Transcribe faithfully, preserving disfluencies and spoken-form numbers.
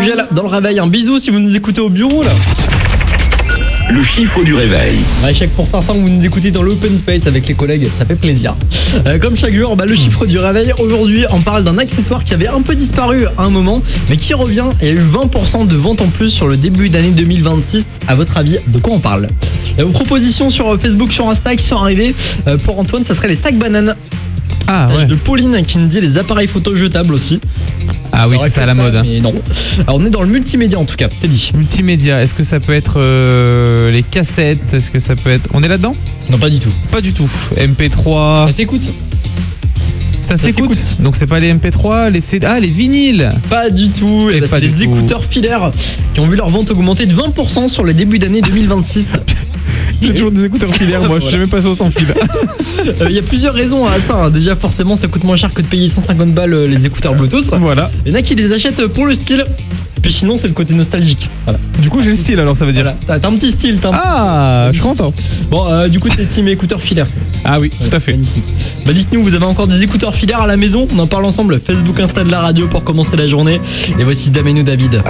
Angèle dans le réveil. Un bisou si vous nous écoutez au bureau là. Le chiffre du réveil. Ouais, chèque pour certains, vous nous écoutez dans l'open space avec les collègues, ça fait plaisir. Euh, comme chaque jour, bah, le chiffre du réveil. Aujourd'hui, on parle d'un accessoire qui avait un peu disparu à un moment, mais qui revient. Il y a eu vingt pour cent de ventes en plus sur le début d'année deux mille vingt-six. À votre avis, de quoi on parle? euh, Vos propositions sur Facebook, sur Insta qui sont arrivées. Euh, pour Antoine, ça serait les sacs bananes. Ah Message ouais. de Pauline qui nous dit les appareils photo jetables aussi. Ah oui, aurait c'est ça fait la mode. Mais non. Alors on est dans le multimédia en tout cas, t'es dit. Multimédia, est-ce que ça peut être euh, les cassettes? Est-ce que ça peut être... On est là-dedans? Non, pas du tout. Pas du tout. M P trois. Ça s'écoute. Ça, ça s'écoute. s'écoute. Donc c'est pas les M P trois, les C D. Ah, les vinyles. Pas du tout. Et Et bah, pas c'est du les tout. écouteurs filaires qui ont vu leur vente augmenter de vingt pour cent sur le début d'année deux mille vingt-six. J'ai toujours des écouteurs filaires, moi. Je suis jamais passé au sans fil. Il euh, y a plusieurs raisons à ça. Hein. Déjà, forcément, ça coûte moins cher que de payer cent cinquante balles euh, les écouteurs Bluetooth. Voilà. Il y en a qui les achètent pour le style. Puis sinon, c'est le côté nostalgique. Voilà. Du coup, j'ai le style alors, ça veut dire. Voilà. T'as, t'as un petit style. T'as un... Ah, je suis content. Bon, euh, du coup, t'es team écouteurs filaires. Ah oui, tout à fait. Magnifique. Bah dites-nous, vous avez encore des écouteurs filaires à la maison? On en parle ensemble. Facebook, Insta de la radio pour commencer la journée. Et voici Damien ou David.